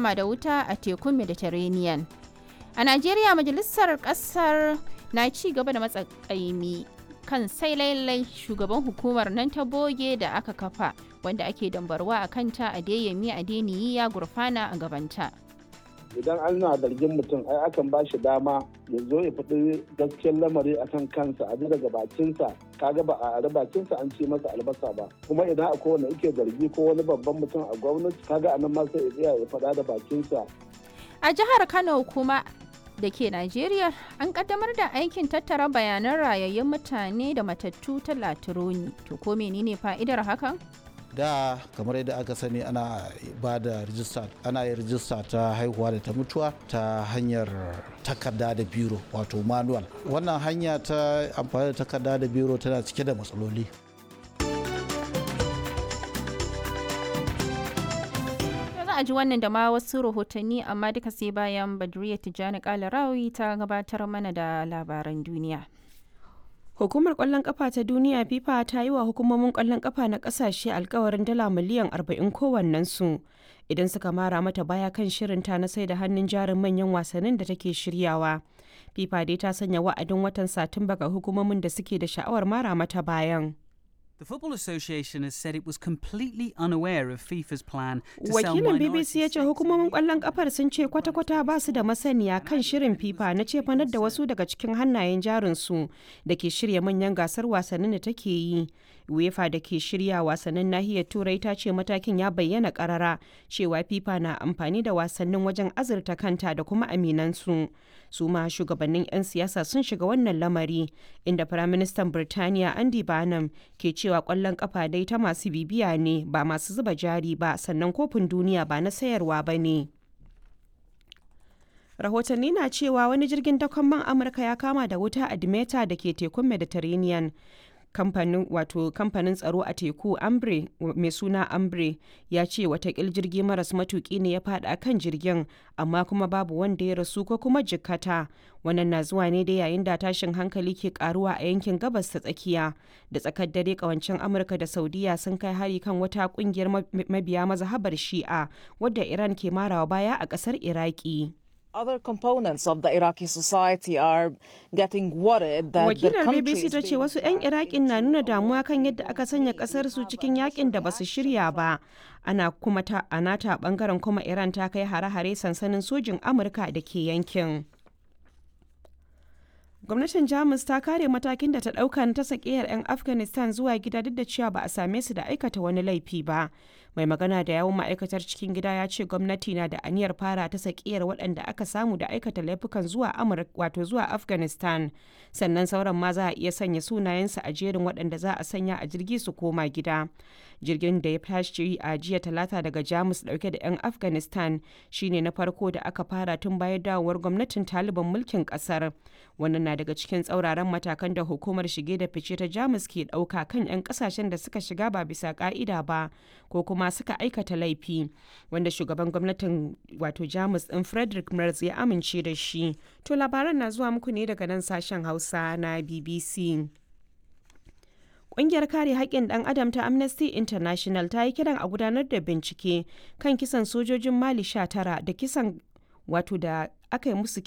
kama da wuta a tekun Mediterranean. A Najeriya majalisar ƙasar na ci gaba da matsakaimi kan sai lailai shugaban hukumar nan ta boge da aka kafa wanda ake dambarwa a kanta Adeyemi Adeniyi ya gurfana a gabanta. Idan ana zargin mutum ai akan ba shi dama ya zo ya faɗi gaskiyar lamari akan kansa a daga bakinsa, kaga ba a bakinsa an ce masa albasa ba, kuma idan akwai wanda yake zargi ko wani babban mutum a gwamnati kaga anan ma sai ya tsaya ya faɗa da bakinsa. A jihar Kano kuma da ke Najeriya an kaddamar da aikin tattara bayanan rayayyun mutane da matattu ta Latironi. To ko menene fa'idar hakan? Da kamar yadda aka sani ana ba da rijista, ana yin rijista ta haihuwa da ta mutuwa ta hanyar takarda da biro wato manual. Wannan hanya ta amfani da takarda da biro tana cike da matsaloli. Za a ji wannan da ma wasu rahotanni amma duka sai bayan Badriya Tijjani Kalarawi ta gabatar mana da labaran duniya. Hukumar ƙwallon ƙafa ta duniya FIFA ta yi wa hukumomin ƙwallon ƙafa na ƙasashe alkawarin dala miliyan 40 kowannensu idan suka mara mata baya kan shirinta na sai da hannun jarin manyan wasannin da take shiryawa. FIFA dai ta sanya wa'adin watan Satumba ga hukumomin da suke da sha'awar mara mata bayan. The Football Association has said it was completely unaware of FIFA's plan to sell Wakilin minority BBC ya ce hukumomin ƙwallon ƙafar sun ce kwata-kwata ba su da masaniya kan shirin FIFA na cefanar da wasu daga cikin hannayen jarinsu da ke shirya manyan gasar wasannin da take yi. UEFA da ke shirya wasannin nahiyar Turai ta ce matakin ya bayyana ƙarara cewa FIFA na amfani da wasannin wajen azurta kanta da kuma aminansu. Su ma shugabannin 'yan siyasa sun shiga wannan lamari inda Firaministan Birtaniya Andy Barnum ke cewa ƙwallon ƙafa dai ta masu bibiya ne ba masu zuba jari ba, sannan kofin duniya ba na sayarwa ba ne. Rahotanni na cewa wani jirgin dakon man Amurka ya kama da wuta a Dimeta da ke tekun Mediterranean. Kamfanin tsaro a teku Ambre mai suna Ambre ya ce watakil jirgi maras matuki ne ya fada kan jirgin, amma kuma babu wanda ya rasu ko kuma jikkata. Wannan na zuwa ne da yayin da tashin hankali ke karuwa a yankin gabas ta tsakiya. Da tsakar dare kawancin Amurka da Saudiya sun kai hari kan wata kungiyar mabiya mazhabar Shi'a wadda Iran ke marawa baya a kasar Iraki. Other components of the Iraqi society are getting worried that the Wakilar country BBC is ta ce wasu 'yan Iraƙin na nuna damuwa kan yadda aka sanya ƙasar su cikin yakin da basu shirya ba. Ana kuma a nata bangaren kuma Iran ta kai hare-hare sansanin sojin Amurka da ke yankin. Gwamnatin Jamus ta kare matakin da ta ɗauka na ta sakiyar 'yan Afghanistan zuwa gida duk da cewa ba a same su da aikata wani laifi ba. Mai magana da yawun ma'aikatar cikin gida ya ce gwamnati na da aniyar fara ta sakiyar waɗanda aka samu da aikata laifukan zuwa zuwa Afghanistan. Sannan sauran ma za a iya sanya sunayensu a jerin waɗanda za a sanya a jirgi su koma gida. Jirgin da ya tashi a jiya Talata daga Jamus ɗauke da 'yan Afghanistan shine na farko da aka fara tun bayan dawowar gwamnatin Taliban mulkin ƙasar. Wannan na daga cikin tsauraran matakan da hukumar shige da fice ta Jamus ke ɗauka kan 'yan ƙasashen da suka shiga ba bisa ƙa'ida ba ko kuma suka aikata laifi, wanda shugaban gwamnatin Jamus ɗin Friedrich Merz ya amince da shi. To labaran na zuwa muku ne daga nan sashen Hausa na BBC. Ƙungiyar kare haƙƙin ɗan adam ta Amnesty International ta yi kiran a gudanar da bincike kan kisan sojojin Mali 19 da kisan da aka yi musu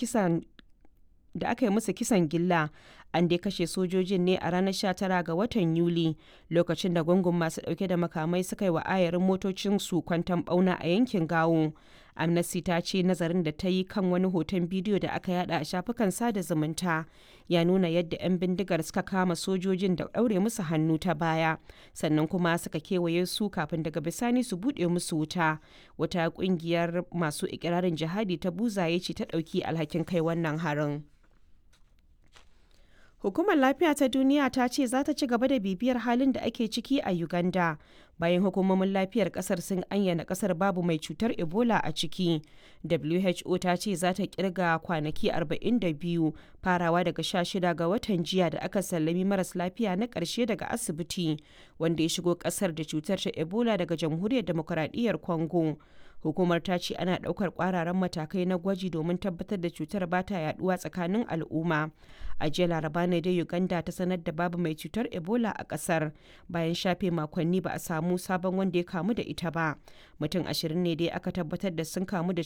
kisan gilla. An dai kashe sojojin ne a ranar 19 ga watan Yuli lokacin da gungun masu dauke da makamai suka yi wa ayarin motocin su kwanton bauna a yankin Gawo. Amnesty ta ce nazarin da ta yi kan wani hoton bidiyo da aka yada a shafukan sada zumunta ya nuna yadda 'yan bindigar suka kama sojojin da daure musu hannu ta baya, sannan kuma suka kewaye su kafin daga bisani su bude musu wuta. Wata kungiyar masu ikirarin jihadi ta Buzaye ce ta dauki alhakin kai wannan harin. Hukumar Lafiya ta Duniya ta ce za ta ci gaba da bibiyar halin da ake ciki a Uganda bayan hukumomin lafiyar kasar sun ayyana kasar babu mai cutar Ebola a ciki. WHO ta ce za ta kirga kwanaki 42 farawa daga 16 ga watan jiya da aka sallami maras lafiya na ƙarshe daga asibiti wanda ya shigo kasar da cutar ta Ebola daga Jamhuriyar Demokuraɗiyyar Congo. Hukumar ta ce ana ɗaukar ƙwararan matakai na gwaji domin tabbatar da cutar ba ta yaduwa tsakanin al'umma. A jiya Laraba ne dai Uganda ta sanar da babu mai cutar Ebola a ƙasar bayan shafe makonni ba a samu sabon wanda ya kamu da ita ba. Mutum 20 ne dai aka tabbatar da sun kamu da